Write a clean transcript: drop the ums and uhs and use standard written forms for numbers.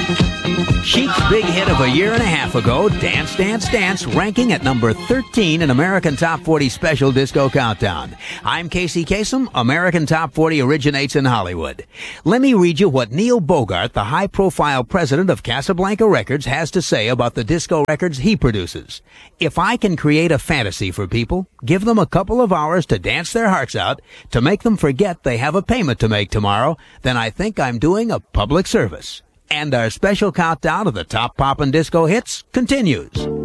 Chic's big hit of a year and a half ago, Dance, Dance, Dance, ranking at number 13 in American Top 40 Special Disco Countdown. I'm Casey Kasem. American Top 40 originates in Hollywood. Let me read you what Neil Bogart, the high-profile president of Casablanca Records, has to say about the disco records he produces. If I can create a fantasy for people, give them a couple of hours to dance their hearts out, to make them forget they have a payment to make tomorrow, then I think I'm doing a public service. And our special countdown of the top pop and disco hits continues.